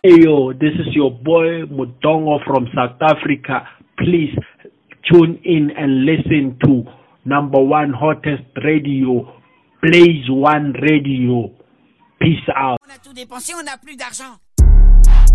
Hey yo, this is your boy Mudongo from South Africa. Please tune in and listen to number one hottest radio, Blaze One Radio. Peace out. On a tout dépensé, on n'a plus d'argent.